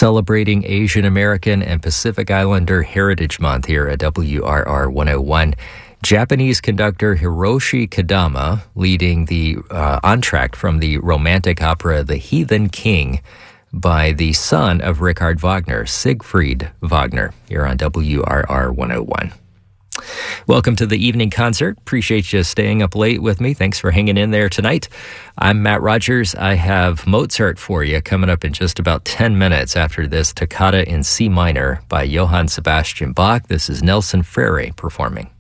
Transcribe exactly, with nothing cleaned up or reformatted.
celebrating Asian American and Pacific Islander Heritage Month here at W R R one oh one. Japanese conductor Hiroshi Kodama leading the uh, entr'acte from the romantic opera The Heathen King by the son of Richard Wagner, Siegfried Wagner, here on W R R one oh one. Welcome to the evening concert. Appreciate you staying up late with me. Thanks for hanging in there tonight. I'm Matt Rogers. I have Mozart for you coming up in just about ten minutes after this Toccata in C minor by Johann Sebastian Bach. This is Nelson Frere performing.